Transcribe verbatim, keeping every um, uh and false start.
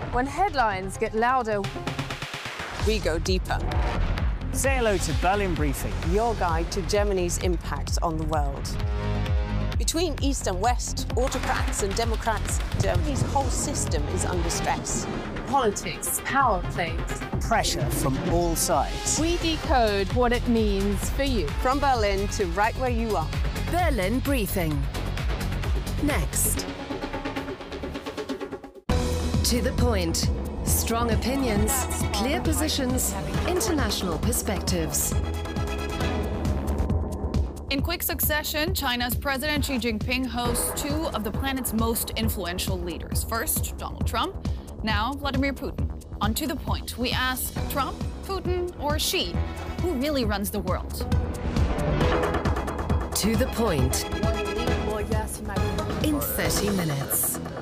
When headlines get louder, we go deeper. Say hello to Berlin Briefing, your guide to Germany's impact on the world. Between East and West, autocrats and democrats, Germany's whole system is under stress. Politics, power plays, pressure from all sides. We decode what it means for you. From Berlin to right where you are. Berlin Briefing. Next. To the point. Strong opinions, clear positions, international perspectives. In quick succession, China's President Xi Jinping hosts two of the planet's most influential leaders. First, Donald Trump, now Vladimir Putin. On To the Point, we ask Trump, Putin, or Xi, who really runs the world? To the Point. In thirty minutes.